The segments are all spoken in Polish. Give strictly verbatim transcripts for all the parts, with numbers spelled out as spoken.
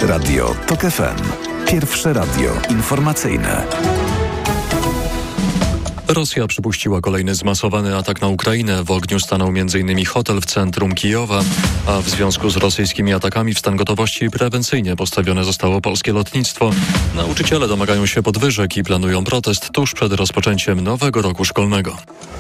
Radio TOK F M. Pierwsze radio informacyjne. Rosja przypuściła kolejny zmasowany atak na Ukrainę. W ogniu stanął między innymi hotel w centrum Kijowa, a w związku z rosyjskimi atakami w stan gotowości prewencyjnie postawione zostało polskie lotnictwo. Nauczyciele domagają się podwyżek i planują protest tuż przed rozpoczęciem nowego roku szkolnego.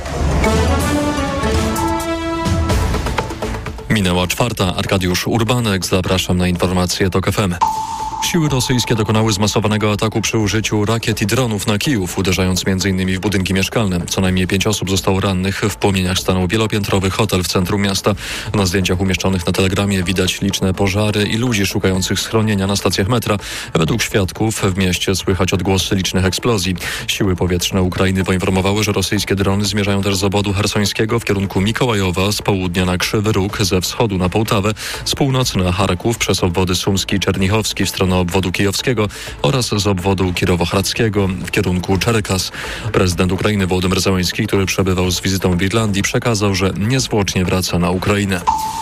Minęła czwarta. Arkadiusz Urbanek. Zapraszam na informacje TOK F M. Siły rosyjskie dokonały zmasowanego ataku przy użyciu rakiet i dronów na Kijów, uderzając m.in. w budynki mieszkalne. Co najmniej pięć osób zostało rannych. W płomieniach stanął wielopiętrowy hotel w centrum miasta. Na zdjęciach umieszczonych na Telegramie widać liczne pożary i ludzi szukających schronienia na stacjach metra. Według świadków w mieście słychać odgłosy licznych eksplozji. Siły powietrzne Ukrainy poinformowały, że rosyjskie drony zmierzają też z obwodu hersońskiego w kierunku Mikołajowa, z południa na Krzywy Róg, ze wschodu na Połtawę, z północy na Charków, przez obwody Sumski i Czernichowski w stronę obwodu kijowskiego oraz z obwodu kirowohradzkiego w kierunku Czerkas. Prezydent Ukrainy Wołodymyr Zełenski, który przebywał z wizytą w Irlandii, przekazał, że niezwłocznie wraca na Ukrainę.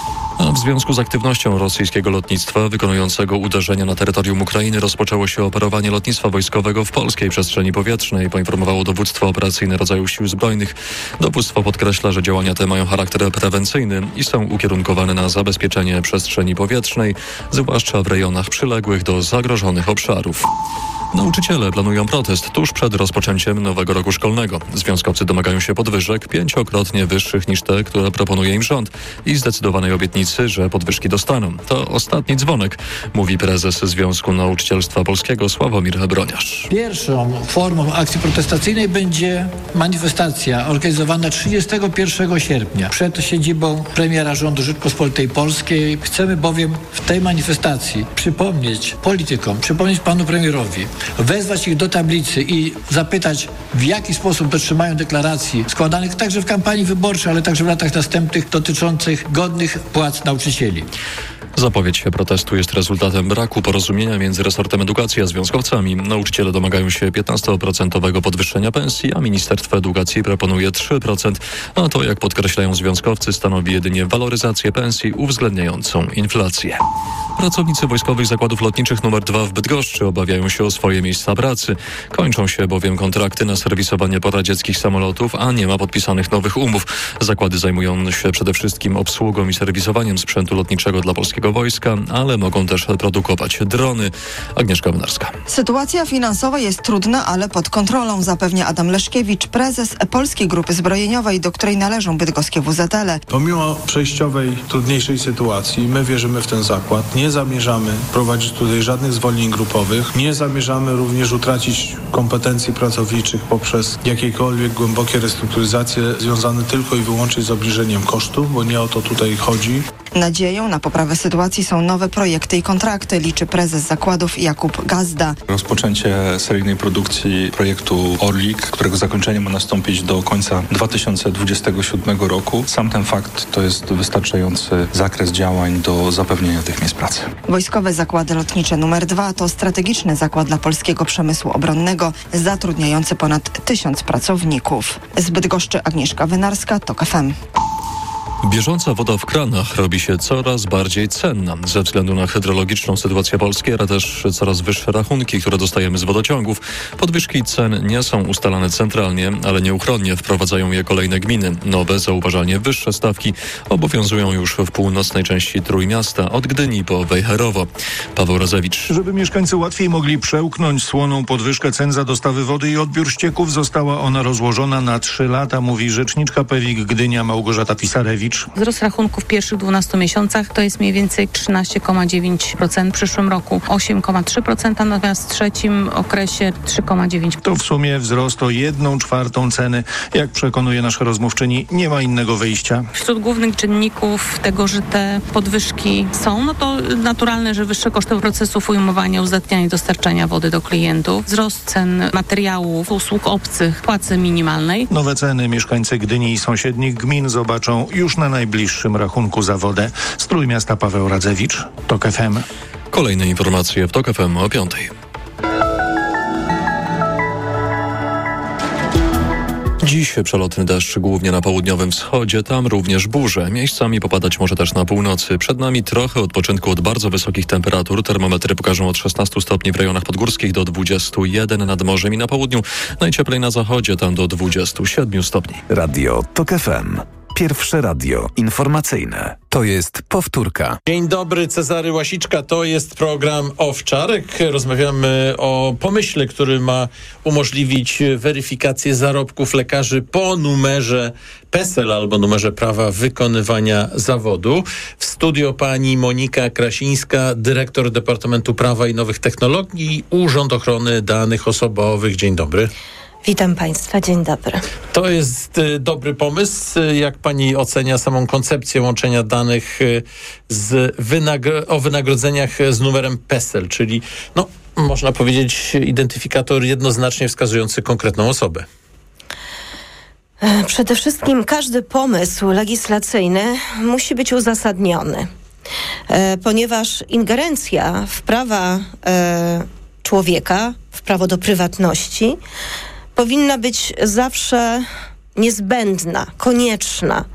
A w związku z aktywnością rosyjskiego lotnictwa wykonującego uderzenia na terytorium Ukrainy rozpoczęło się operowanie lotnictwa wojskowego w polskiej przestrzeni powietrznej, poinformowało dowództwo operacyjne rodzajów sił zbrojnych. Dowództwo podkreśla, że działania te mają charakter prewencyjny i są ukierunkowane na zabezpieczenie przestrzeni powietrznej, zwłaszcza w rejonach przyległych do zagrożonych obszarów. Nauczyciele planują protest tuż przed rozpoczęciem nowego roku szkolnego. Związkowcy domagają się podwyżek pięciokrotnie wyższych niż te, które proponuje im rząd i zdecydowanej obietnicy, że podwyżki dostaną. To ostatni dzwonek, mówi prezes Związku Nauczycielstwa Polskiego Sławomir Broniarz. Pierwszą formą akcji protestacyjnej będzie manifestacja organizowana trzydziestego pierwszego sierpnia przed siedzibą premiera rządu Rzeczypospolitej Polskiej. Chcemy bowiem w tej manifestacji przypomnieć politykom, przypomnieć panu premierowi, wezwać ich do tablicy i zapytać, w jaki sposób dotrzymają deklaracji składanych także w kampanii wyborczej, ale także w latach następnych dotyczących godnych płac nauczycieli. Zapowiedź protestu jest rezultatem braku porozumienia między resortem edukacji a związkowcami. Nauczyciele domagają się piętnastoprocentowego podwyższenia pensji, a Ministerstwo Edukacji proponuje trzy procent. A to, jak podkreślają związkowcy, stanowi jedynie waloryzację pensji uwzględniającą inflację. Pracownicy Wojskowych Zakładów Lotniczych numer dwa w Bydgoszczy obawiają się o swoje miejsca pracy. Kończą się bowiem kontrakty na serwisowanie poradzieckich samolotów, a nie ma podpisanych nowych umów. Zakłady zajmują się przede wszystkim obsługą i serwisowaniem sprzętu lotniczego dla polskiego wojska, ale mogą też produkować drony. Agnieszka Wynarska. Sytuacja finansowa jest trudna, ale pod kontrolą, zapewnia Adam Leszkiewicz, prezes Polskiej Grupy Zbrojeniowej, do której należą bydgoskie W Z L. Pomimo przejściowej, trudniejszej sytuacji, my wierzymy w ten zakład. Nie zamierzamy prowadzić tutaj żadnych zwolnień grupowych. Nie zamierzamy również utracić kompetencji pracowniczych poprzez jakiekolwiek głębokie restrukturyzacje związane tylko i wyłącznie z obniżeniem kosztów, bo nie o to tutaj chodzi. Nadzieją na poprawę sytuacji są nowe projekty i kontrakty, liczy prezes zakładów Jakub Gazda. Rozpoczęcie seryjnej produkcji projektu Orlik, którego zakończenie ma nastąpić do końca dwa tysiące dwudziestego siódmego roku. Sam ten fakt to jest wystarczający zakres działań do zapewnienia tych miejsc pracy. Wojskowe Zakłady Lotnicze numer dwa to strategiczny zakład dla polskiego przemysłu obronnego, zatrudniający ponad tysiąc pracowników. Z Bydgoszczy Agnieszka Wynarska, TOK F M. Bieżąca woda w kranach robi się coraz bardziej cenna ze względu na hydrologiczną sytuację Polski, ale też coraz wyższe rachunki, które dostajemy z wodociągów. Podwyżki cen nie są ustalane centralnie, ale nieuchronnie wprowadzają je kolejne gminy. Nowe, zauważalnie wyższe stawki obowiązują już w północnej części Trójmiasta, od Gdyni po Wejherowo. Paweł Razewicz. Żeby mieszkańcy łatwiej mogli przełknąć słoną podwyżkę cen za dostawy wody i odbiór ścieków, została ona rozłożona na trzy lata, mówi rzeczniczka P E W I K Gdynia Małgorzata Pisarewicz. Wzrost rachunków w pierwszych dwunastu miesiącach to jest mniej więcej trzynaście przecinek dziewięć procent, w przyszłym roku osiem przecinek trzy procent, natomiast w trzecim okresie trzy przecinek dziewięć procent. To w sumie wzrost o jedną czwartą ceny. Jak przekonuje nasza rozmówczyni, nie ma innego wyjścia. Wśród głównych czynników tego, że te podwyżki są, no to naturalne, że wyższe koszty procesów ujmowania, uzdatniania i dostarczania wody do klientów, wzrost cen materiałów, usług obcych, płacy minimalnej. Nowe ceny mieszkańcy Gdyni i sąsiednich gmin zobaczą już na najbliższym rachunku za wodę. Z Trójmiasta Paweł Radzewicz, TOK F M. Kolejne informacje w TOK F M o piątej. Dziś przelotny deszcz głównie na południowym wschodzie, tam również burze. Miejscami popadać może też na północy. Przed nami trochę odpoczynku od bardzo wysokich temperatur. Termometry pokażą od szesnastu stopni w rejonach podgórskich do dwudziestu jeden nad morzem i na południu. Najcieplej na zachodzie, tam do dwudziestu siedmiu stopni. Radio TOK F M. Pierwsze radio informacyjne. To jest powtórka. Dzień dobry, Cezary Łasiczka. To jest program Owczarek. Rozmawiamy o pomyśle, który ma umożliwić weryfikację zarobków lekarzy po numerze P E S E L albo numerze prawa wykonywania zawodu. W studio pani Monika Krasińska, dyrektor Departamentu Prawa i Nowych Technologii, Urząd Ochrony Danych Osobowych. Dzień dobry. Witam Państwa, dzień dobry. To jest y, dobry pomysł. Jak pani ocenia samą koncepcję łączenia danych y, z wynagro- o wynagrodzeniach z numerem P E S E L, czyli no, można powiedzieć identyfikator jednoznacznie wskazujący konkretną osobę? Przede wszystkim każdy pomysł legislacyjny musi być uzasadniony, e, ponieważ ingerencja w prawa e, człowieka, w prawo do prywatności powinna być zawsze niezbędna, konieczna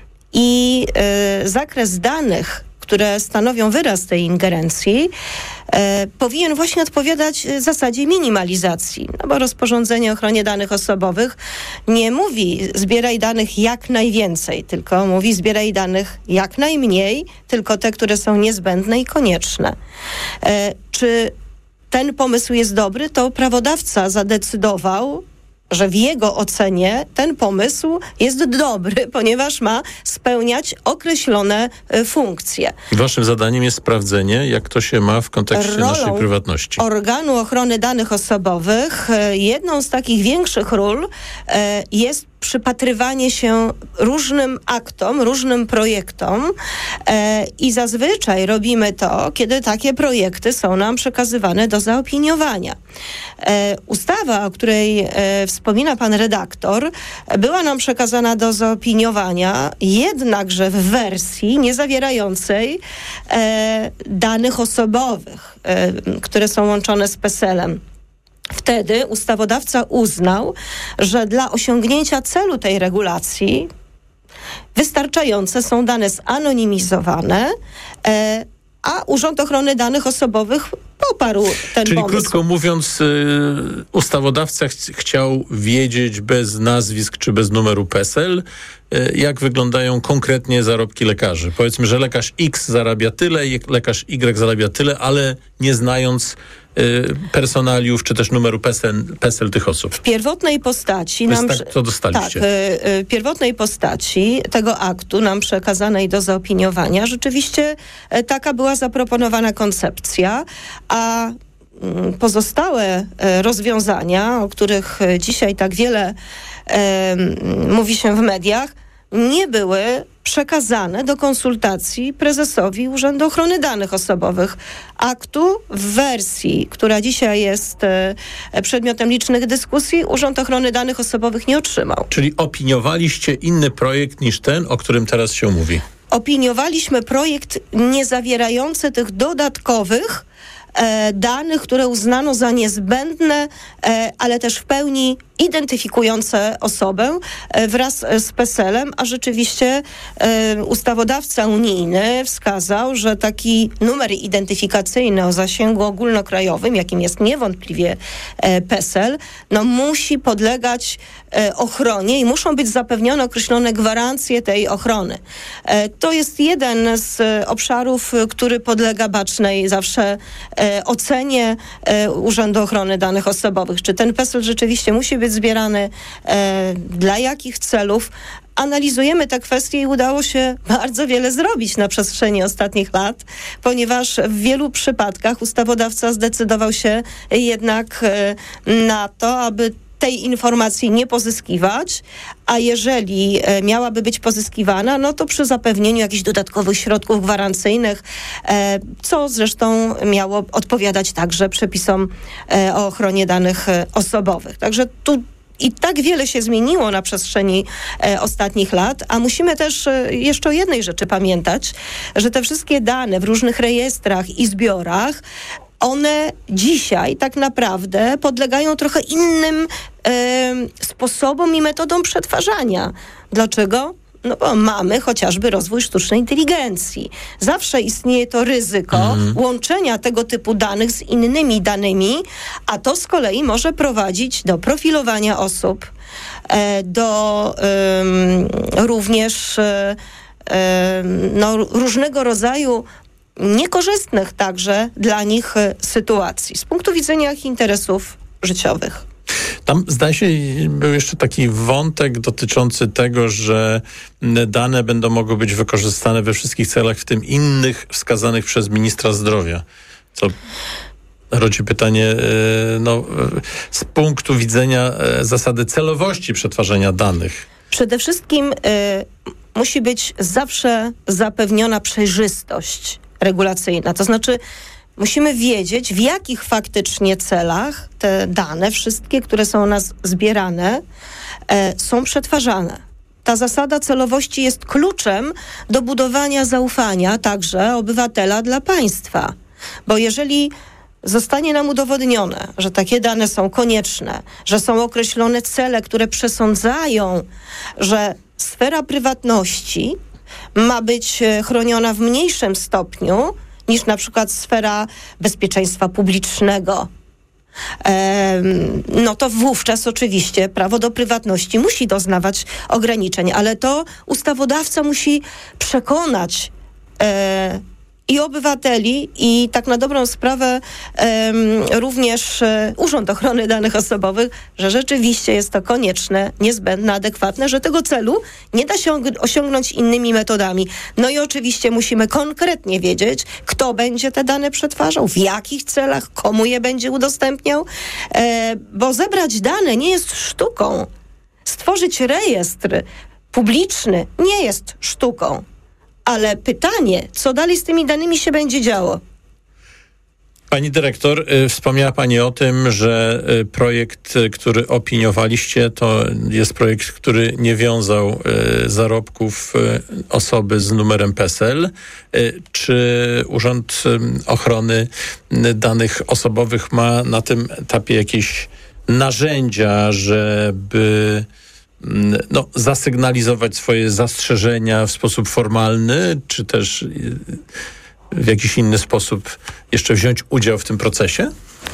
i y, zakres danych, które stanowią wyraz tej ingerencji, e, powinien właśnie odpowiadać zasadzie minimalizacji. No bo rozporządzenie o ochronie danych osobowych nie mówi zbieraj danych jak najwięcej, tylko mówi zbieraj danych jak najmniej, tylko te, które są niezbędne i konieczne. E, czy ten pomysł jest dobry? To prawodawca zadecydował, że w jego ocenie ten pomysł jest dobry, ponieważ ma spełniać określone y, funkcje. Waszym zadaniem jest sprawdzenie, jak to się ma w kontekście Rolą naszej prywatności. organu ochrony danych osobowych, y, jedną z takich większych ról y, jest przypatrywanie się różnym aktom, różnym projektom e, i zazwyczaj robimy to, kiedy takie projekty są nam przekazywane do zaopiniowania. E, ustawa, o której e, wspomina pan redaktor, była nam przekazana do zaopiniowania, jednakże w wersji nie zawierającej e, danych osobowych, e, które są łączone z P E S E L-em. Wtedy ustawodawca uznał, że dla osiągnięcia celu tej regulacji wystarczające są dane zanonimizowane, e, a Urząd Ochrony Danych Osobowych poparł ten Czyli pomysł. krótko mówiąc, y, ustawodawca ch- chciał wiedzieć bez nazwisk czy bez numeru P E S E L, y, jak wyglądają konkretnie zarobki lekarzy. Powiedzmy, że lekarz X zarabia tyle, lekarz Y zarabia tyle, ale nie znając y, personaliów czy też numeru P E S E L, P E S E L tych osób. W pierwotnej postaci Więc nam... tak to dostaliście. Tak, y, y, pierwotnej postaci tego aktu nam przekazanej do zaopiniowania rzeczywiście y, taka była zaproponowana koncepcja, a y, pozostałe y, rozwiązania, o których y, dzisiaj tak wiele y, mówi się w mediach, nie były przekazane do konsultacji prezesowi Urzędu Ochrony Danych Osobowych. Aktu w wersji, która dzisiaj jest e, przedmiotem licznych dyskusji, Urząd Ochrony Danych Osobowych nie otrzymał. Czyli opiniowaliście inny projekt niż ten, o którym teraz się mówi? Opiniowaliśmy projekt nie zawierający tych dodatkowych e, danych, które uznano za niezbędne, e, ale też w pełni identyfikujące osobę e, wraz z P E S E L-em, a rzeczywiście e, ustawodawca unijny wskazał, że taki numer identyfikacyjny o zasięgu ogólnokrajowym, jakim jest niewątpliwie e, P E S E L, no musi podlegać e, ochronie i muszą być zapewnione określone gwarancje tej ochrony. E, to jest jeden z e, obszarów, który podlega bacznej zawsze e, ocenie e, Urzędu Ochrony Danych Osobowych. Czy ten P E S E L rzeczywiście musi być zbierany, e, dla jakich celów. Analizujemy te kwestie i udało się bardzo wiele zrobić na przestrzeni ostatnich lat, ponieważ w wielu przypadkach ustawodawca zdecydował się jednak e, na to, aby tej informacji nie pozyskiwać, a jeżeli e, miałaby być pozyskiwana, no to przy zapewnieniu jakichś dodatkowych środków gwarancyjnych, e, co zresztą miało odpowiadać także przepisom e, o ochronie danych e, osobowych. Także tu i tak wiele się zmieniło na przestrzeni e, ostatnich lat, a musimy też e, jeszcze o jednej rzeczy pamiętać, że te wszystkie dane w różnych rejestrach i zbiorach, one dzisiaj tak naprawdę podlegają trochę innym e, sposobom i metodom przetwarzania. Dlaczego? No bo mamy chociażby rozwój sztucznej inteligencji. Zawsze istnieje to ryzyko mm. łączenia tego typu danych z innymi danymi, a to z kolei może prowadzić do profilowania osób, e, do e, również e, no, różnego rodzaju niekorzystnych także dla nich sytuacji z punktu widzenia ich interesów życiowych. Tam zdaje się był jeszcze taki wątek dotyczący tego, że dane będą mogły być wykorzystane we wszystkich celach, w tym innych wskazanych przez ministra zdrowia. Co rodzi pytanie, no, z punktu widzenia zasady celowości przetwarzania danych. Przede wszystkim y, musi być zawsze zapewniona przejrzystość regulacyjna. To znaczy musimy wiedzieć, w jakich faktycznie celach te dane, wszystkie, które są u nas zbierane, e, są przetwarzane. Ta zasada celowości jest kluczem do budowania zaufania także obywatela dla państwa. Bo jeżeli zostanie nam udowodnione, że takie dane są konieczne, że są określone cele, które przesądzają, że sfera prywatności ma być chroniona w mniejszym stopniu niż na przykład sfera bezpieczeństwa publicznego, no to wówczas oczywiście prawo do prywatności musi doznawać ograniczeń, ale to ustawodawca musi przekonać e, i obywateli, i tak na dobrą sprawę e, również e, Urząd Ochrony Danych Osobowych, że rzeczywiście jest to konieczne, niezbędne, adekwatne, że tego celu nie da się osiągnąć innymi metodami. No i oczywiście musimy konkretnie wiedzieć, kto będzie te dane przetwarzał, w jakich celach, komu je będzie udostępniał, e, bo zebrać dane nie jest sztuką. Stworzyć rejestr publiczny nie jest sztuką. Ale pytanie, co dalej z tymi danymi się będzie działo? Pani dyrektor, y, wspomniała pani o tym, że y, projekt, y, który opiniowaliście, to jest projekt, który nie wiązał y, zarobków y, osoby z numerem P E S E L. Y, czy Urząd y, Ochrony Danych Osobowych ma na tym etapie jakieś narzędzia, żeby no, zasygnalizować swoje zastrzeżenia w sposób formalny, czy też w jakiś inny sposób jeszcze wziąć udział w tym procesie?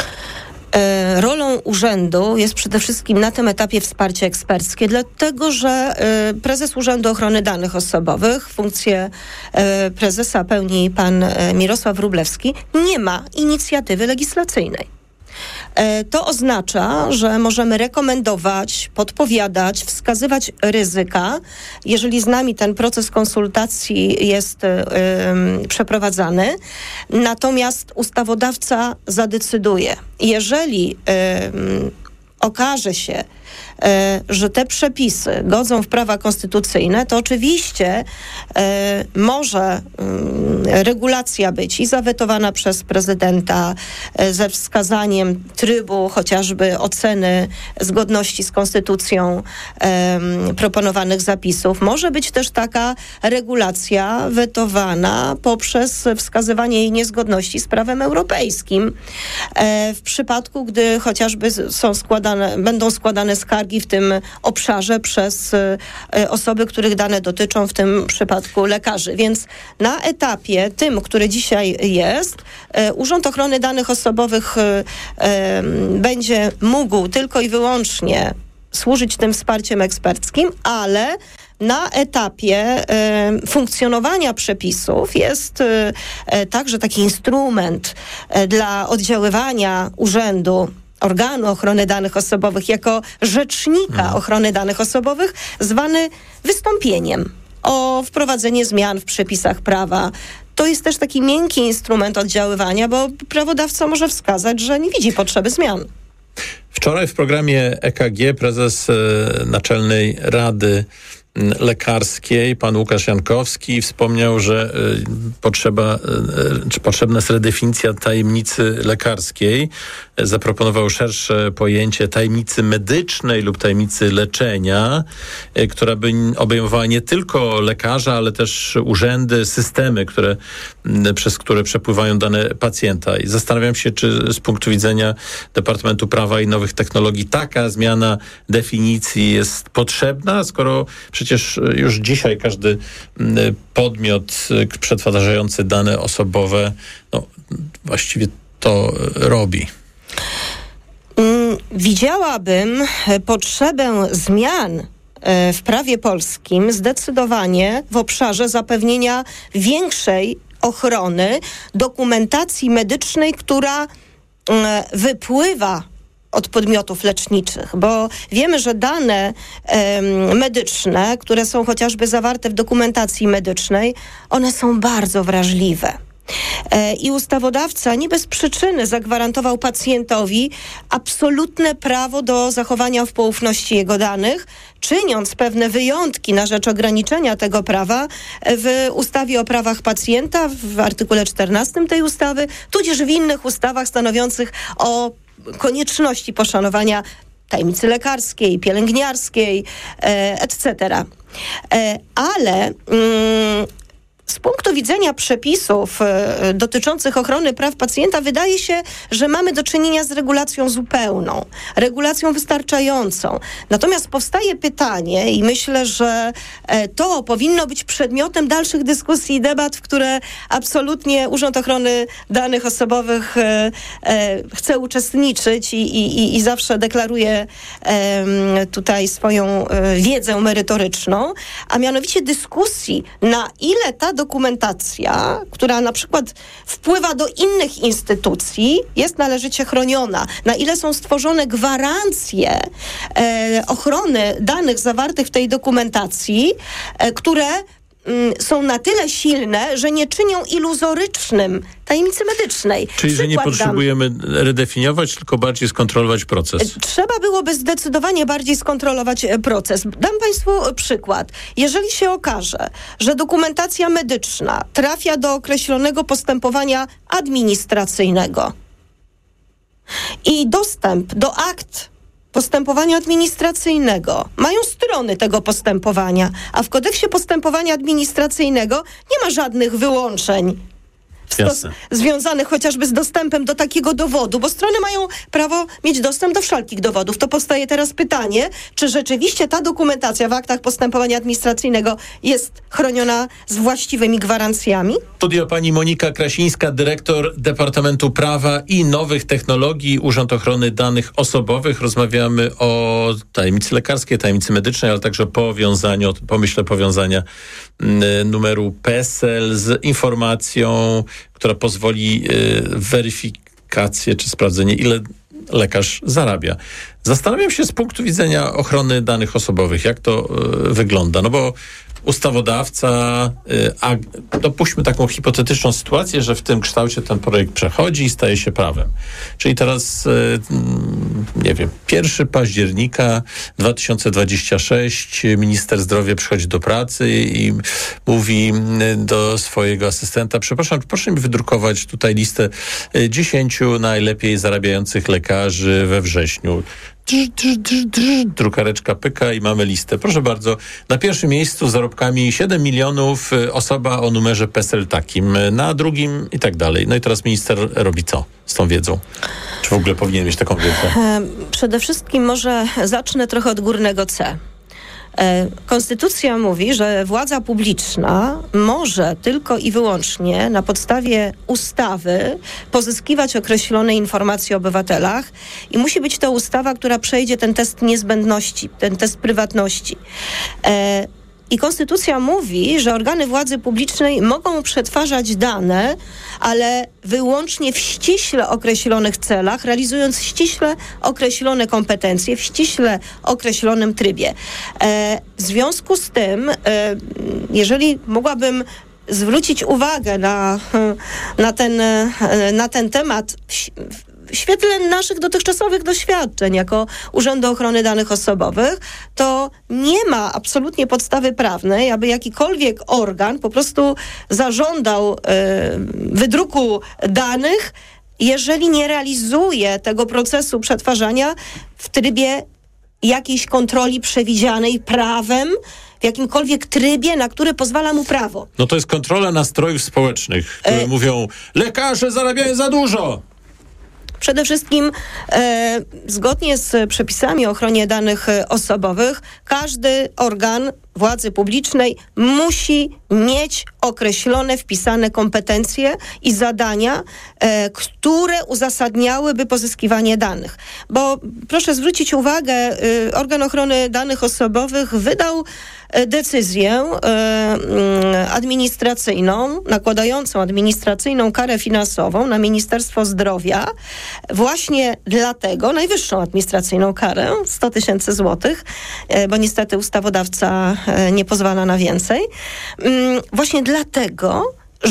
E, rolą urzędu jest przede wszystkim na tym etapie wsparcie eksperckie, dlatego że e, prezes Urzędu Ochrony Danych Osobowych, funkcję e, prezesa pełni pan e, Mirosław Wróblewski, nie ma inicjatywy legislacyjnej. To oznacza, że możemy rekomendować, podpowiadać, wskazywać ryzyka, jeżeli z nami ten proces konsultacji jest y, przeprowadzany. Natomiast ustawodawca zadecyduje. Jeżeli y, okaże się, że te przepisy godzą w prawa konstytucyjne, to oczywiście e, może e, regulacja być i zawetowana przez prezydenta e, ze wskazaniem trybu chociażby oceny zgodności z konstytucją e, proponowanych zapisów. Może być też taka regulacja wetowana poprzez wskazywanie jej niezgodności z prawem europejskim. E, w przypadku, gdy chociażby są składane, będą składane skargi w tym obszarze przez e, osoby, których dane dotyczą, w tym przypadku lekarzy. Więc na etapie tym, który dzisiaj jest, e, Urząd Ochrony Danych Osobowych e, e, będzie mógł tylko i wyłącznie służyć tym wsparciem eksperckim, ale na etapie e, funkcjonowania przepisów jest e, także taki instrument e, dla oddziaływania urzędu, organu ochrony danych osobowych jako rzecznika hmm. ochrony danych osobowych, zwany wystąpieniem o wprowadzenie zmian w przepisach prawa. To jest też taki miękki instrument oddziaływania, bo prawodawca może wskazać, że nie widzi potrzeby zmian. Wczoraj w programie E K G prezes e, Naczelnej Rady lekarskiej. Pan Łukasz Jankowski wspomniał, że potrzeba, czy potrzebna jest redefinicja tajemnicy lekarskiej. Zaproponował szersze pojęcie tajemnicy medycznej lub tajemnicy leczenia, która by obejmowała nie tylko lekarza, ale też urzędy, systemy, które, przez które przepływają dane pacjenta. I zastanawiam się, czy z punktu widzenia Departamentu Prawa i Nowych Technologii taka zmiana definicji jest potrzebna, skoro przecież już dzisiaj każdy podmiot przetwarzający dane osobowe no, właściwie to robi. Widziałabym potrzebę zmian w prawie polskim zdecydowanie w obszarze zapewnienia większej ochrony dokumentacji medycznej, która wypływa od podmiotów leczniczych, bo wiemy, że dane em, medyczne, które są chociażby zawarte w dokumentacji medycznej, one są bardzo wrażliwe. E, I ustawodawca nie bez przyczyny zagwarantował pacjentowi absolutne prawo do zachowania w poufności jego danych, czyniąc pewne wyjątki na rzecz ograniczenia tego prawa w ustawie o prawach pacjenta, w artykule czternastym tej ustawy, tudzież w innych ustawach stanowiących o konieczności poszanowania tajemnicy lekarskiej, pielęgniarskiej, e, et cetera. E, ale mm, z punktu widzenia przepisów e, dotyczących ochrony praw pacjenta wydaje się, że mamy do czynienia z regulacją zupełną, regulacją wystarczającą. Natomiast powstaje pytanie i myślę, że e, to powinno być przedmiotem dalszych dyskusji i debat, w które absolutnie Urząd Ochrony Danych Osobowych e, e, chce uczestniczyć i, i, i zawsze deklaruje e, tutaj swoją e, wiedzę merytoryczną, a mianowicie dyskusji, na ile ta dokumentacja, która na przykład wpływa do innych instytucji, jest należycie chroniona. Na ile są stworzone gwarancje e, ochrony danych zawartych w tej dokumentacji, e, które m, są na tyle silne, że nie czynią iluzorycznym tajemnicy medycznej. Czyli, że nie Przykład potrzebujemy dam. redefiniować, tylko bardziej skontrolować proces. Trzeba byłoby zdecydowanie bardziej skontrolować proces. Dam Państwu przykład. Jeżeli się okaże, że dokumentacja medyczna trafia do określonego postępowania administracyjnego i dostęp do akt postępowania administracyjnego mają strony tego postępowania, a w kodeksie postępowania administracyjnego nie ma żadnych wyłączeń Stos- związanych chociażby z dostępem do takiego dowodu, bo strony mają prawo mieć dostęp do wszelkich dowodów. To powstaje teraz pytanie, czy rzeczywiście ta dokumentacja w aktach postępowania administracyjnego jest chroniona z właściwymi gwarancjami? Studio pani Monika Krasińska, dyrektor Departamentu Prawa i Nowych Technologii, Urząd Ochrony Danych Osobowych. Rozmawiamy o tajemnicy lekarskiej, tajemnicy medycznej, ale także powiązaniu, pomyśle powiązania numeru PESEL z informacją, która pozwoli y, weryfikację czy sprawdzenie, ile lekarz zarabia. Zastanawiam się z punktu widzenia ochrony danych osobowych, jak to y, wygląda. No bo ustawodawca, y, a dopuśćmy taką hipotetyczną sytuację, że w tym kształcie ten projekt przechodzi i staje się prawem. Czyli teraz, y, nie wiem, pierwszego października dwa tysiące dwudziestego szóstego minister zdrowia przychodzi do pracy i mówi do swojego asystenta: przepraszam, proszę mi wydrukować tutaj listę dziesięciu najlepiej zarabiających lekarzy we wrześniu. Drz, drz, drz, drz, drukareczka pyka i mamy listę. Proszę bardzo, na pierwszym miejscu z zarobkami siedem milionów osoba o numerze PESEL takim, na drugim i tak dalej. No i teraz minister robi co z tą wiedzą? Czy w ogóle powinien mieć taką wiedzę? Przede wszystkim może zacznę trochę od górnego C. Konstytucja mówi, że władza publiczna może tylko i wyłącznie na podstawie ustawy pozyskiwać określone informacje o obywatelach i musi być to ustawa, która przejdzie ten test niezbędności, ten test prywatności. I Konstytucja mówi, że organy władzy publicznej mogą przetwarzać dane, ale wyłącznie w ściśle określonych celach, realizując ściśle określone kompetencje, w ściśle określonym trybie. E, w związku z tym, e, jeżeli mogłabym zwrócić uwagę na, na, ten, na ten temat w, w świetle naszych dotychczasowych doświadczeń jako Urzędu Ochrony Danych Osobowych, to nie ma absolutnie podstawy prawnej, aby jakikolwiek organ po prostu zażądał y, wydruku danych, jeżeli nie realizuje tego procesu przetwarzania w trybie jakiejś kontroli przewidzianej prawem, w jakimkolwiek trybie, na który pozwala mu prawo. No to jest kontrola nastrojów społecznych, które e... mówią, lekarze zarabiają za dużo. Przede wszystkim e, zgodnie z przepisami o ochronie danych osobowych każdy organ władzy publicznej musi mieć określone, wpisane kompetencje i zadania, e, które uzasadniały pozyskiwanie danych. Bo proszę zwrócić uwagę, e, organ ochrony danych osobowych wydał e, decyzję e, administracyjną, nakładającą administracyjną karę finansową na Ministerstwo Zdrowia, właśnie dlatego, najwyższą administracyjną karę, sto tysięcy złotych, e, bo niestety ustawodawca nie pozwala na więcej. Właśnie dlatego,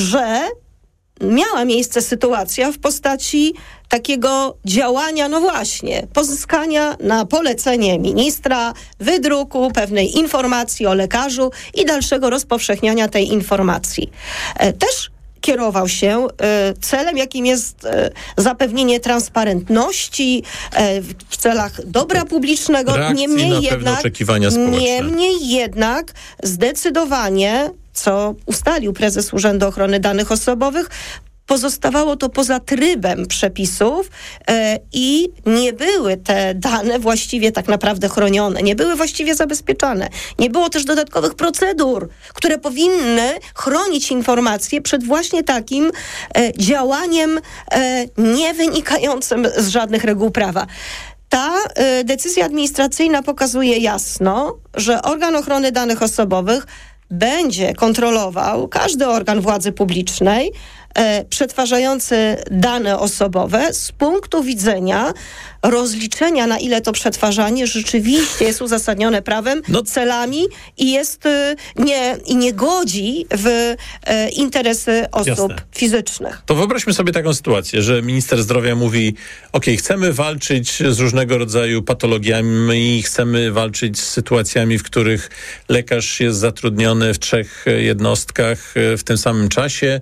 że miała miejsce sytuacja w postaci takiego działania, no właśnie, pozyskania na polecenie ministra wydruku pewnej informacji o lekarzu i dalszego rozpowszechniania tej informacji. Też kierował się y, celem, jakim jest y, zapewnienie transparentności y, w celach dobra publicznego. Reakcji niemniej na jednak, pewne oczekiwania społeczne. Niemniej jednak zdecydowanie, co ustalił prezes Urzędu Ochrony Danych Osobowych, pozostawało to poza trybem przepisów e, i nie były te dane właściwie tak naprawdę chronione, nie były właściwie zabezpieczane. Nie było też dodatkowych procedur, które powinny chronić informacje przed właśnie takim e, działaniem e, nie wynikającym z żadnych reguł prawa. Ta e, decyzja administracyjna pokazuje jasno, że organ ochrony danych osobowych będzie kontrolował każdy organ władzy publicznej e, przetwarzający dane osobowe z punktu widzenia rozliczenia, na ile to przetwarzanie rzeczywiście jest uzasadnione prawem, no. celami i jest e, nie, i nie godzi w e, interesy osób Jasne. fizycznych. To wyobraźmy sobie taką sytuację, że minister zdrowia mówi, ok, chcemy walczyć z różnego rodzaju patologiami, chcemy walczyć z sytuacjami, w których lekarz jest zatrudniony w trzech jednostkach w tym samym czasie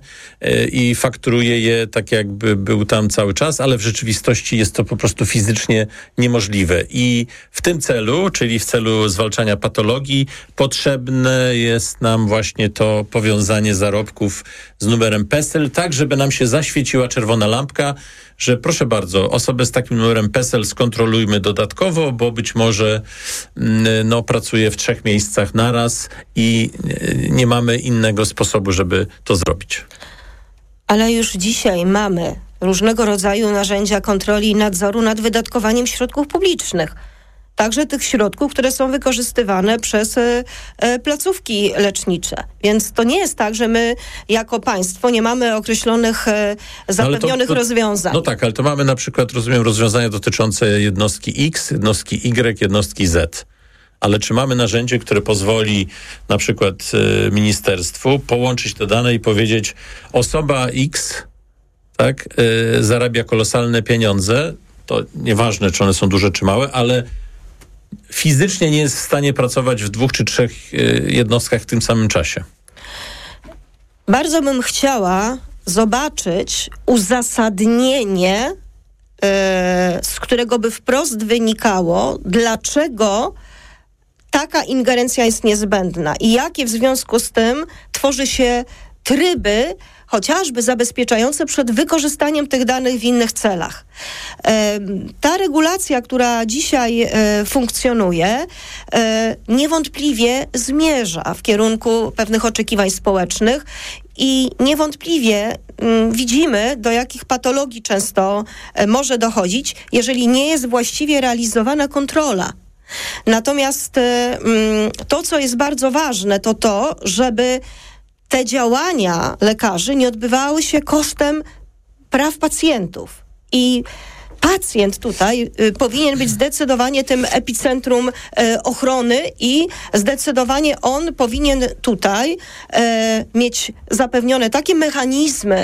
i fakturuje je tak, jakby był tam cały czas, ale w rzeczywistości jest to po prostu fizycznie niemożliwe. I w tym celu, czyli w celu zwalczania patologii, potrzebne jest nam właśnie to powiązanie zarobków z numerem PESEL, tak żeby nam się zaświeciła czerwona lampka, że proszę bardzo, osobę z takim numerem PESEL skontrolujmy dodatkowo, bo być może no, pracuje w trzech miejscach naraz i nie mamy innego sposobu, żeby to zrobić. Ale już dzisiaj mamy różnego rodzaju narzędzia kontroli i nadzoru nad wydatkowaniem środków publicznych. Także tych środków, które są wykorzystywane przez e, e, placówki lecznicze. Więc to nie jest tak, że my jako państwo nie mamy określonych e, zapewnionych no to, to, rozwiązań. No tak, ale to mamy na przykład, rozumiem, rozwiązania dotyczące jednostki X, jednostki Y, jednostki Z. Ale czy mamy narzędzie, które pozwoli na przykład e, ministerstwu połączyć te dane i powiedzieć, osoba X tak, e, zarabia kolosalne pieniądze, to nieważne, czy one są duże, czy małe, ale fizycznie nie jest w stanie pracować w dwóch czy trzech e, jednostkach w tym samym czasie. Bardzo bym chciała zobaczyć uzasadnienie, e, z którego by wprost wynikało, dlaczego taka ingerencja jest niezbędna i jakie w związku z tym tworzy się tryby, chociażby zabezpieczające przed wykorzystaniem tych danych w innych celach. E, ta regulacja, która dzisiaj e, funkcjonuje, e, niewątpliwie zmierza w kierunku pewnych oczekiwań społecznych i niewątpliwie m, widzimy, do jakich patologii często e, może dochodzić, jeżeli nie jest właściwie realizowana kontrola. Natomiast to, co jest bardzo ważne, to to, żeby te działania lekarzy nie odbywały się kosztem praw pacjentów. I pacjent tutaj y, powinien być zdecydowanie tym epicentrum y, ochrony i zdecydowanie on powinien tutaj y, mieć zapewnione takie mechanizmy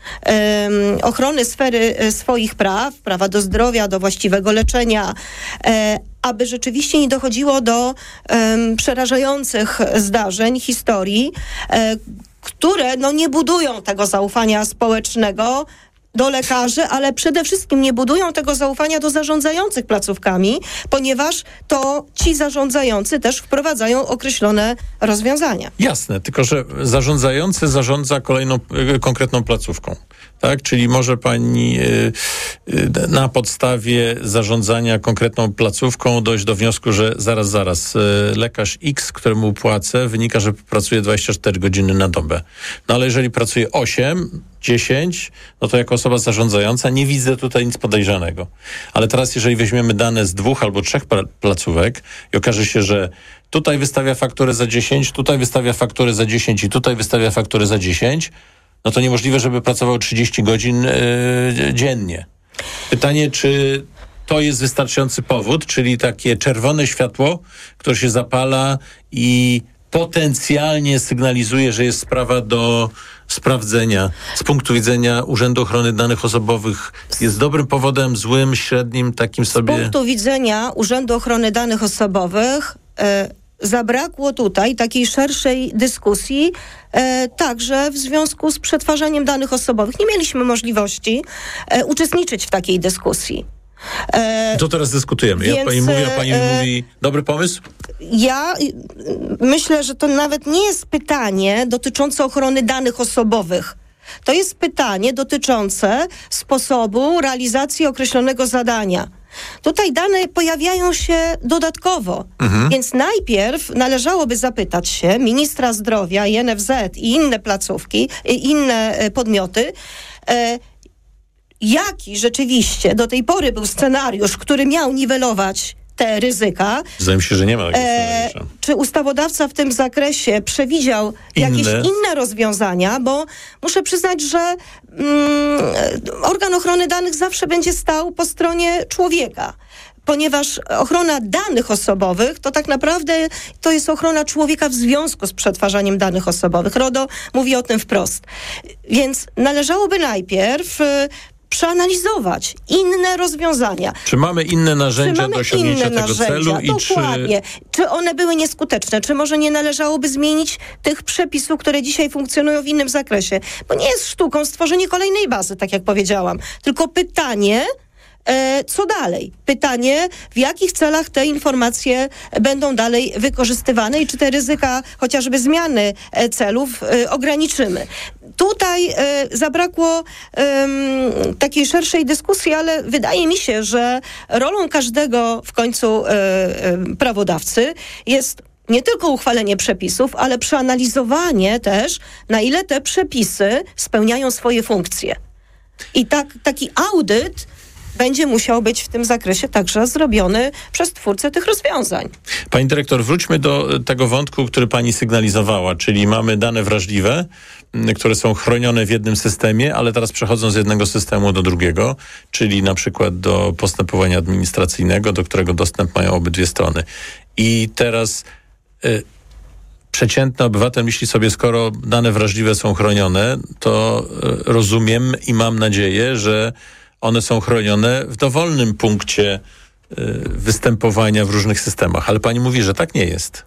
um, ochrony sfery swoich praw, prawa do zdrowia, do właściwego leczenia, e, aby rzeczywiście nie dochodziło do um, przerażających zdarzeń, historii, e, które no, nie budują tego zaufania społecznego do lekarzy, ale przede wszystkim nie budują tego zaufania do zarządzających placówkami, ponieważ to ci zarządzający też wprowadzają określone rozwiązania. Jasne, tylko że zarządzający zarządza kolejną y, konkretną placówką. Tak, czyli może pani y, y, na podstawie zarządzania konkretną placówką dojść do wniosku, że zaraz, zaraz, y, lekarz X, któremu płacę, wynika, że pracuje dwadzieścia cztery godziny na dobę. No ale jeżeli pracuje osiem, dziesięć, no to jako osoba zarządzająca nie widzę tutaj nic podejrzanego. Ale teraz, jeżeli weźmiemy dane z dwóch albo trzech placówek i okaże się, że tutaj wystawia fakturę za dziesięć, tutaj wystawia fakturę za dziesięć i tutaj wystawia fakturę za dziesięć, no to niemożliwe, żeby pracował trzydzieści godzin yy, dziennie. Pytanie, czy to jest wystarczający powód, czyli takie czerwone światło, które się zapala i potencjalnie sygnalizuje, że jest sprawa do sprawdzenia z punktu widzenia Urzędu Ochrony Danych Osobowych, jest dobrym powodem, złym, średnim, takim sobie... Z punktu widzenia Urzędu Ochrony Danych Osobowych e, zabrakło tutaj takiej szerszej dyskusji, e, także w związku z przetwarzaniem danych osobowych. Nie mieliśmy możliwości e, uczestniczyć w takiej dyskusji. E, to teraz dyskutujemy. Ja pani mówi, a pani e, mówi, dobry pomysł? Ja myślę, że to nawet nie jest pytanie dotyczące ochrony danych osobowych. To jest pytanie dotyczące sposobu realizacji określonego zadania. Tutaj dane pojawiają się dodatkowo, mhm. więc najpierw należałoby zapytać się ministra zdrowia i N F Z i inne placówki, i inne podmioty, e, jaki rzeczywiście do tej pory był scenariusz, który miał niwelować te ryzyka. Zdaje mi się, że nie ma takiego scenariusza. E, czy ustawodawca w tym zakresie przewidział inne. jakieś inne rozwiązania? Bo muszę przyznać, że mm, organ ochrony danych zawsze będzie stał po stronie człowieka. Ponieważ ochrona danych osobowych to tak naprawdę to jest ochrona człowieka w związku z przetwarzaniem danych osobowych. RODO mówi o tym wprost. Więc należałoby najpierw przeanalizować inne rozwiązania. Czy mamy inne narzędzia czy mamy do osiągnięcia inne tego narzędzia? celu? I Dokładnie. Czy... czy one były nieskuteczne? Czy może nie należałoby zmienić tych przepisów, które dzisiaj funkcjonują w innym zakresie? Bo nie jest sztuką stworzenie kolejnej bazy, tak jak powiedziałam. Tylko pytanie, e, co dalej? Pytanie, w jakich celach te informacje będą dalej wykorzystywane i czy te ryzyka chociażby zmiany e, celów e, ograniczymy. Tutaj e, zabrakło e, takiej szerszej dyskusji, ale wydaje mi się, że rolą każdego w końcu e, e, prawodawcy jest nie tylko uchwalenie przepisów, ale przeanalizowanie też, na ile te przepisy spełniają swoje funkcje. I tak, taki audyt będzie musiał być w tym zakresie także zrobiony przez twórcę tych rozwiązań. Pani dyrektor, wróćmy do tego wątku, który pani sygnalizowała, czyli mamy dane wrażliwe, które są chronione w jednym systemie, ale teraz przechodzą z jednego systemu do drugiego, czyli na przykład do postępowania administracyjnego, do którego dostęp mają obydwie strony. I teraz y, przeciętny obywatel myśli sobie, skoro dane wrażliwe są chronione, to y, rozumiem i mam nadzieję, że one są chronione w dowolnym punkcie y, występowania w różnych systemach. Ale pani mówi, że tak nie jest.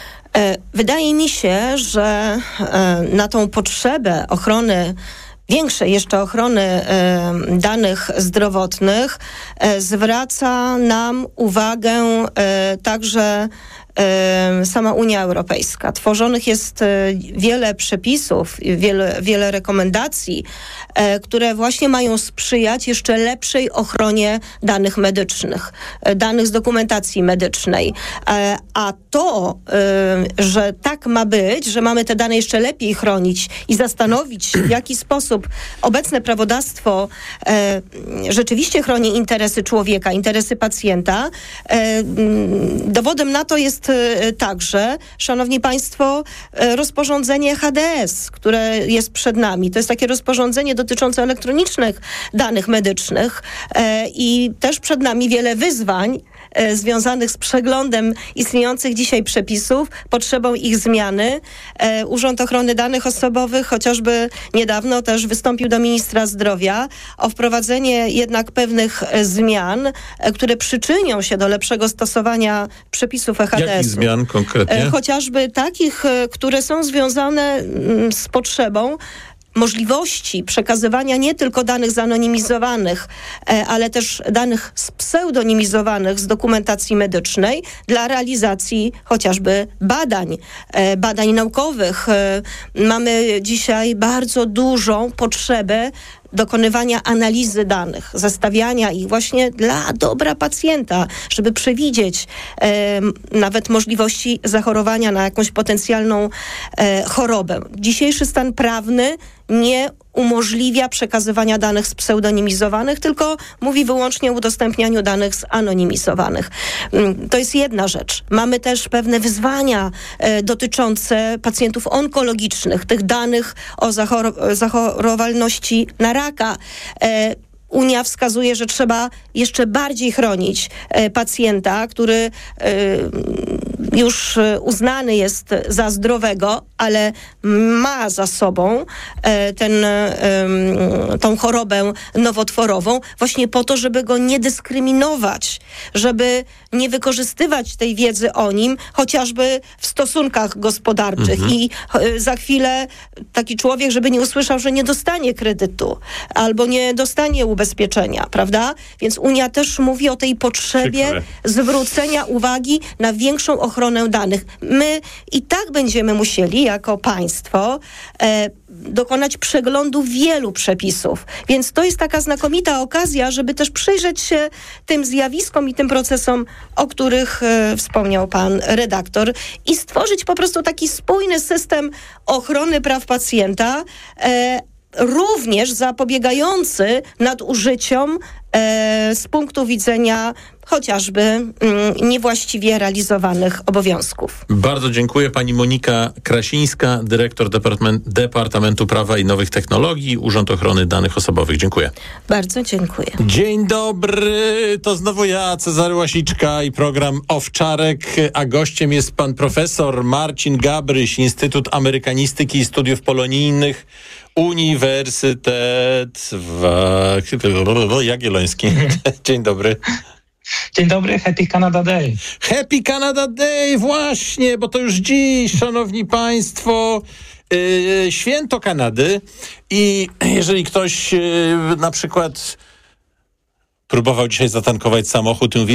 Wydaje mi się, że na tą potrzebę ochrony, większej jeszcze ochrony danych zdrowotnych zwraca nam uwagę także sama Unia Europejska. Tworzonych jest wiele przepisów, wiele, wiele rekomendacji, które właśnie mają sprzyjać jeszcze lepszej ochronie danych medycznych, danych z dokumentacji medycznej. A to, że tak ma być, że mamy te dane jeszcze lepiej chronić i zastanowić się, w jaki sposób obecne prawodawstwo rzeczywiście chroni interesy człowieka, interesy pacjenta, dowodem na to jest jest także, szanowni państwo, rozporządzenie H D S, które jest przed nami. To jest takie rozporządzenie dotyczące elektronicznych danych medycznych i też przed nami wiele wyzwań związanych z przeglądem istniejących dzisiaj przepisów, potrzebą ich zmiany. Urząd Ochrony Danych Osobowych chociażby niedawno też wystąpił do ministra zdrowia o wprowadzenie jednak pewnych zmian, które przyczynią się do lepszego stosowania przepisów E H D S-u. Jakich zmian konkretnie? Chociażby takich, które są związane z potrzebą możliwości przekazywania nie tylko danych zanonimizowanych, ale też danych spseudonimizowanych z dokumentacji medycznej dla realizacji chociażby badań, badań naukowych. Mamy dzisiaj bardzo dużą potrzebę dokonywania analizy danych, zestawiania ich właśnie dla dobra pacjenta, żeby przewidzieć e, nawet możliwości zachorowania na jakąś potencjalną e, chorobę. Dzisiejszy stan prawny nie umożliwia przekazywania danych spseudonimizowanych, tylko mówi wyłącznie o udostępnianiu danych zanonimizowanych. To jest jedna rzecz. Mamy też pewne wyzwania e, dotyczące pacjentów onkologicznych, tych danych o zachor- zachorowalności na raka. E, Unia wskazuje, że trzeba jeszcze bardziej chronić e, pacjenta, który e, już uznany jest za zdrowego, ale ma za sobą e, ten, e, tą chorobę nowotworową, właśnie po to, żeby go nie dyskryminować, żeby nie wykorzystywać tej wiedzy o nim, chociażby w stosunkach gospodarczych. Mhm. I e, za chwilę taki człowiek, żeby nie usłyszał, że nie dostanie kredytu albo nie dostanie ubezpieczenia, prawda? Więc Unia też mówi o tej potrzebie Przykre. zwrócenia uwagi na większą ochronę danych. My i tak będziemy musieli jako państwo e, dokonać przeglądu wielu przepisów. Więc to jest taka znakomita okazja, żeby też przyjrzeć się tym zjawiskom i tym procesom, o których e, wspomniał pan redaktor i stworzyć po prostu taki spójny system ochrony praw pacjenta, e, również zapobiegający nadużyciom e, z punktu widzenia chociażby mm, niewłaściwie realizowanych obowiązków. Bardzo dziękuję. Pani Monika Krasińska, dyrektor Departament, Departamentu Prawa i Nowych Technologii, Urząd Ochrony Danych Osobowych. Dziękuję. Bardzo dziękuję. Dzień dobry, to znowu ja, Cezary Łasiczka i program Owczarek, a gościem jest pan profesor Marcin Gabryś, Instytut Amerykanistyki i Studiów Polonijnych, Uniwersytet w Jagiellońskim. Dzień dobry. Dzień dobry, Happy Canada Day. Happy Canada Day, właśnie, bo to już dziś, szanowni państwo, yy, święto Kanady i jeżeli ktoś yy, na przykład próbował dzisiaj zatankować samochód i mówi,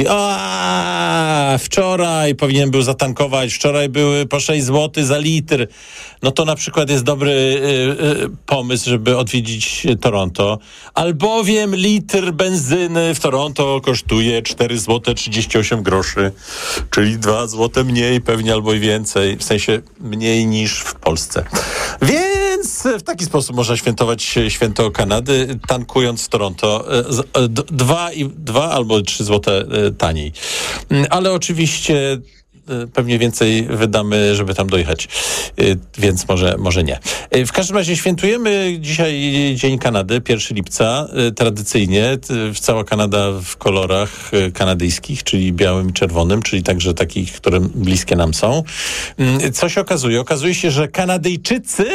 a wczoraj powinien był zatankować, wczoraj były po sześć złotych za litr, no to na przykład jest dobry y, y, pomysł, żeby odwiedzić Toronto, albowiem litr benzyny w Toronto kosztuje cztery złote trzydzieści osiem groszy, czyli dwa złote mniej pewnie albo i więcej, w sensie mniej niż w Polsce. Więc w taki sposób można świętować święto Kanady, tankując w Toronto y, d- dwa i dwa albo trzy złote taniej. Ale oczywiście pewnie więcej wydamy, żeby tam dojechać. Więc może, może nie. W każdym razie świętujemy dzisiaj Dzień Kanady, pierwszego lipca. Tradycyjnie cała Kanada w kolorach kanadyjskich, czyli białym i czerwonym, czyli także takich, które bliskie nam są. Co się okazuje? Okazuje się, że Kanadyjczycy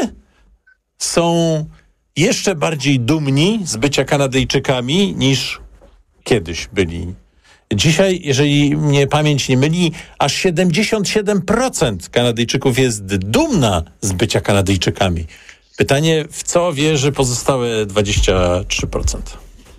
są jeszcze bardziej dumni z bycia Kanadyjczykami niż kiedyś byli. Dzisiaj, jeżeli mnie pamięć nie myli, aż siedemdziesiąt siedem procent Kanadyjczyków jest dumna z bycia Kanadyjczykami. Pytanie, w co wierzy pozostałe dwadzieścia trzy procent?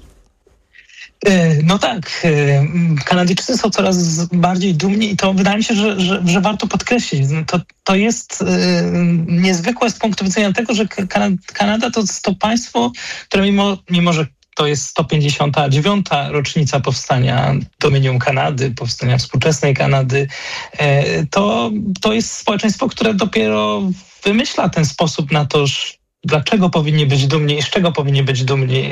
No tak, Kanadyjczycy są coraz bardziej dumni i to wydaje mi się, że, że, że warto podkreślić. To, to jest niezwykłe z punktu widzenia tego, że Kanada to, to państwo, które mimo, mimo że to jest sto pięćdziesiąta dziewiąta rocznica powstania Dominium Kanady, powstania współczesnej Kanady, to, to jest społeczeństwo, które dopiero wymyśla ten sposób na to, dlaczego powinni być dumni i z czego powinni być dumni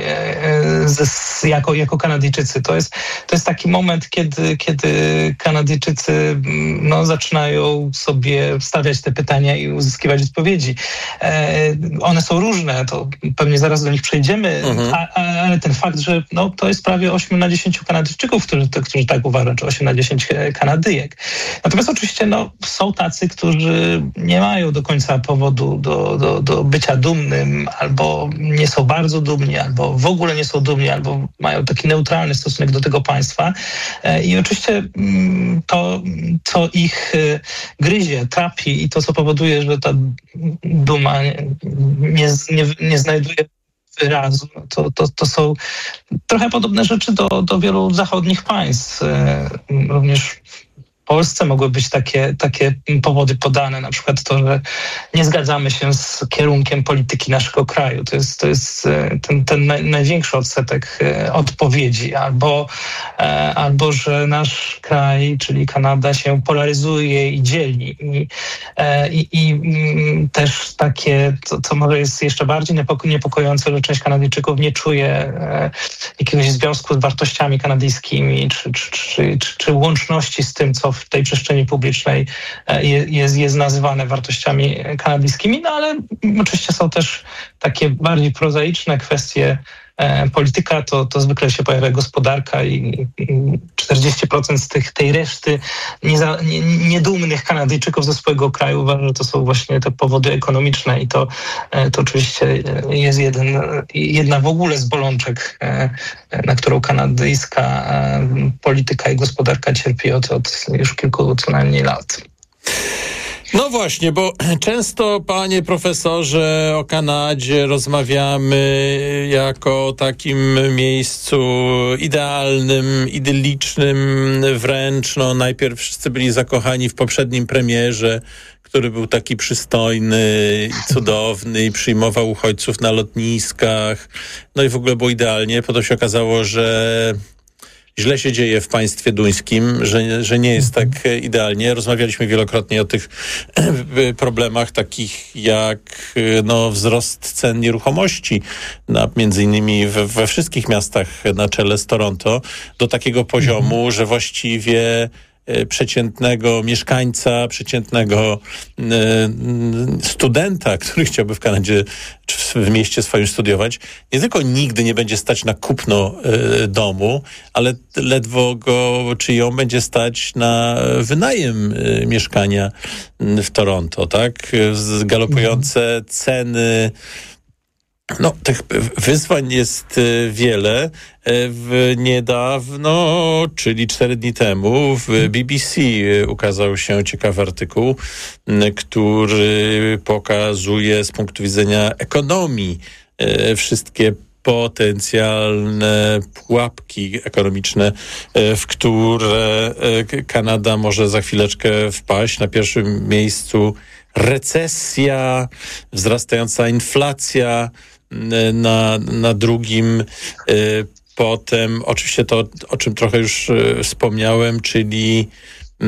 z, jako, jako Kanadyjczycy. To jest, to jest taki moment, kiedy, kiedy Kanadyjczycy no, zaczynają sobie stawiać te pytania i uzyskiwać odpowiedzi. One są różne, to pewnie zaraz do nich przejdziemy, mhm. a, ale ten fakt, że no, to jest prawie osiem na dziesięć Kanadyjczyków, którzy, którzy tak uważają, czy osiem na dziesięć Kanadyjek. Natomiast oczywiście no, są tacy, którzy nie mają do końca powodu do, do, do bycia dumnym, albo nie są bardzo dumni, albo w ogóle nie są dumni, albo mają taki neutralny stosunek do tego państwa. I oczywiście to, co ich gryzie, trapi i to, co powoduje, że ta duma nie, nie, nie znajduje wyrazu, to, to, to są trochę podobne rzeczy do, do wielu zachodnich państw. Również w Polsce mogły być takie, takie powody podane, na przykład to, że nie zgadzamy się z kierunkiem polityki naszego kraju. To jest, to jest ten, ten naj, największy odsetek odpowiedzi. Albo, albo, że nasz kraj, czyli Kanada, się polaryzuje i dzieli. I, i, i też takie, co, co może jest jeszcze bardziej niepokojące, że część Kanadyjczyków nie czuje jakiegoś związku z wartościami kanadyjskimi, czy, czy, czy, czy, czy łączności z tym, co w tej przestrzeni publicznej jest, jest nazywane wartościami kanadyjskimi, no ale oczywiście są też takie bardziej prozaiczne kwestie. Polityka to, to zwykle się pojawia gospodarka i czterdzieści procent z tych, tej reszty nieza, nie, niedumnych Kanadyjczyków ze swojego kraju uważa, że to są właśnie te powody ekonomiczne i to, to oczywiście jest jeden, jedna w ogóle z bolączek, na którą kanadyjska polityka i gospodarka cierpi od, od już kilku co najmniej lat. No właśnie, bo często, panie profesorze, o Kanadzie rozmawiamy jako o takim miejscu idealnym, idyllicznym wręcz. No, najpierw wszyscy byli zakochani w poprzednim premierze, który był taki przystojny i cudowny i przyjmował uchodźców na lotniskach. No i w ogóle było idealnie. Potem się okazało, że źle się dzieje w państwie duńskim, że, że nie jest tak idealnie. Rozmawialiśmy wielokrotnie o tych problemach takich jak no, wzrost cen nieruchomości, na, między innymi we, we wszystkich miastach na czele z Toronto, do takiego poziomu, że właściwie przeciętnego mieszkańca, przeciętnego studenta, który chciałby w Kanadzie czy w mieście swoim studiować, nie tylko nigdy nie będzie stać na kupno domu, ale ledwo go czy ją będzie stać na wynajem mieszkania w Toronto, tak? Galopujące ceny. No, tych wyzwań jest wiele. W niedawno, czyli cztery dni temu, w B B C ukazał się ciekawy artykuł, który pokazuje z punktu widzenia ekonomii wszystkie potencjalne pułapki ekonomiczne, w które Kanada może za chwileczkę wpaść. Na pierwszym miejscu recesja, wzrastająca inflacja, na, na drugim y, potem oczywiście to, o czym trochę już y, wspomniałem, czyli y,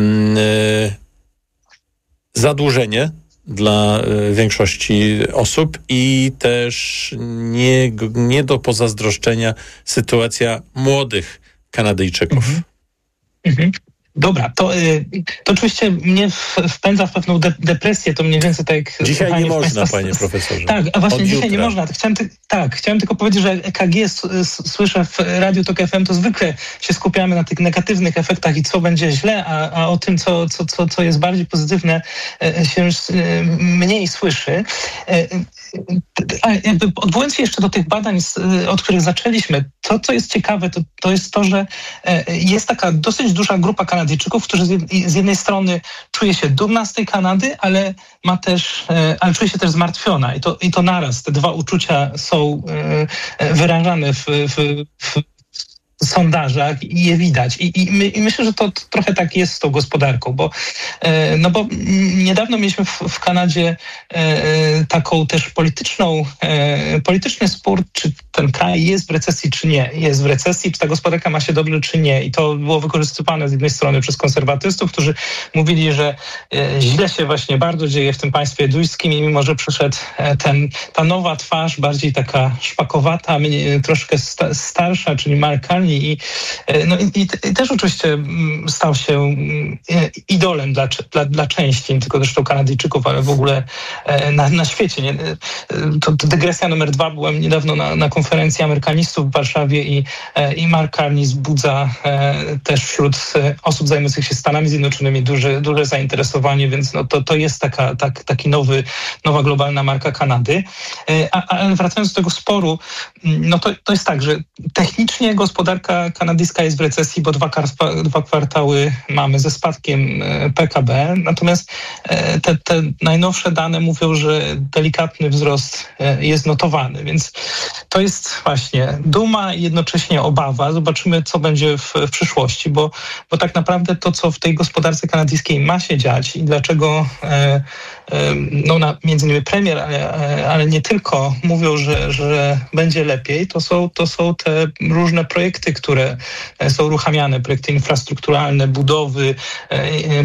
zadłużenie dla y, większości osób i też nie, nie do pozazdroszczenia sytuacja młodych Kanadyjczyków. Mhm. Mhm. Dobra, to, to oczywiście mnie wpędza w pewną de- depresję, to mniej więcej tak jak... Dzisiaj nie można, państwa, panie profesorze. Tak, a właśnie Od dzisiaj jutra. nie można. Chciałem ty, tak, chciałem tylko powiedzieć, że E K G s- s- słyszę w Radiu Tok F M, to zwykle się skupiamy na tych negatywnych efektach i co będzie źle, a, a o tym, co, co, co, co jest bardziej pozytywne, się już mniej słyszy. A jakby odwołując się jeszcze do tych badań, od których zaczęliśmy, to, co jest ciekawe, to, to jest to, że jest taka dosyć duża grupa Kanadyjczyków, którzy z jednej strony czuje się dumna z tej Kanady, ale ma też, ale czuje się też zmartwiona. I to, i to naraz, te dwa uczucia są wyrażane w, w, w sondażach i je widać. I, i, my, i myślę, że to, to trochę tak jest z tą gospodarką, bo, e, no bo niedawno mieliśmy w, w Kanadzie e, taką też polityczną, e, polityczny spór, czy ten kraj jest w recesji, czy nie. Jest w recesji, czy ta gospodarka ma się dobrze, czy nie. I to było wykorzystywane z jednej strony przez konserwatystów, którzy mówili, że e, źle się właśnie bardzo dzieje w tym państwie duńskim i mimo, że przyszedł ten, ta nowa twarz, bardziej taka szpakowata, troszkę sta, starsza, czyli Mark Carney i, no i, i, i też oczywiście stał się idolem dla, dla, dla części, nie tylko zresztą Kanadyjczyków, ale w ogóle na, na świecie. Nie? To, to dygresja numer dwa. Byłem niedawno na, na konferencji amerykanistów w Warszawie i, i Mark Carney wzbudza też wśród osób zajmujących się Stanami Zjednoczonymi duże, duże zainteresowanie, więc no to, to jest taka, tak, taki nowy, nowa globalna marka Kanady. A, ale wracając do tego sporu, no to, to jest tak, że technicznie gospodarka kanadyjska jest w recesji, bo dwa, dwa kwartały mamy ze spadkiem P K B, natomiast te, te najnowsze dane mówią, że delikatny wzrost jest notowany, więc to jest właśnie duma i jednocześnie obawa. Zobaczymy, co będzie w, w przyszłości, bo, bo tak naprawdę to, co w tej gospodarce kanadyjskiej ma się dziać i dlaczego e, e, no, na, między innymi premier, ale, ale nie tylko, mówią, że, że będzie lepiej, to są, to są te różne projekty, które są uruchamiane, projekty infrastrukturalne, budowy,